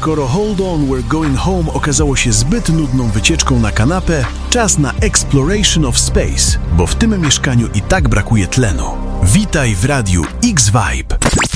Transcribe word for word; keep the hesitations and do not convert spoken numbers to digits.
Skoro Hold On, We're Going Home okazało się zbyt nudną wycieczką na kanapę, czas na Exploration of Space, bo w tym mieszkaniu i tak brakuje tlenu. Witaj w radiu X-Vibe.